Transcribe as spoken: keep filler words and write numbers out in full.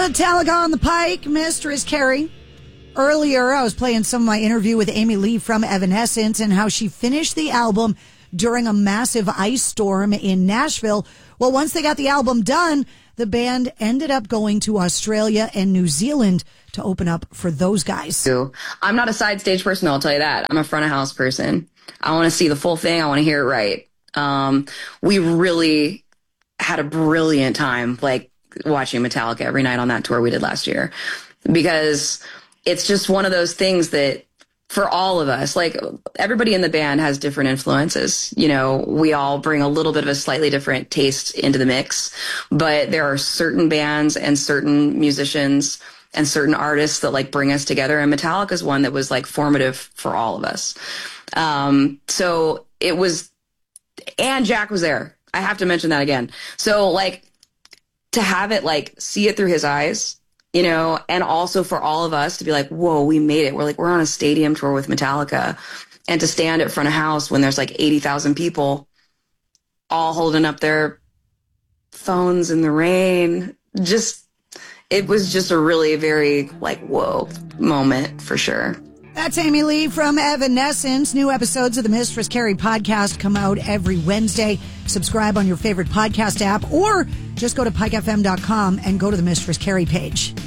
Metallica on the pike, Mistress Carrie. Earlier, I was playing some of my interview with Amy Lee from Evanescence and how she finished the album during a massive ice storm in Nashville. Well, once they got the album done, the band ended up going to Australia and New Zealand to open up for those guys. I'm not a side stage person, I'll tell you that. I'm a front of house person. I want to see the full thing. I want to hear it right. Um, we really had a brilliant time, like, watching Metallica every night on that tour we did last year, because it's just one of those things that for all of us, like, everybody in the band has different influences. You know, we all bring a little bit of a slightly different taste into the mix, but there are certain bands and certain musicians and certain artists that like bring us together. And Metallica is one that was like formative for all of us. Um, so it was, and Jack was there. I have to mention that again. So like to have it, like, see it through his eyes, you know, and also for all of us to be like, whoa, we made it. We're like, we're on a stadium tour with Metallica, and to stand at front of house when there's like eighty thousand people all holding up their phones in the rain. Just, it was just a really very like, whoa moment for sure. That's Amy Lee from Evanescence. New episodes of the Mistress Carrie podcast come out every Wednesday. Subscribe on your favorite podcast app or just go to pike f m dot com and go to the Mistress Carrie page.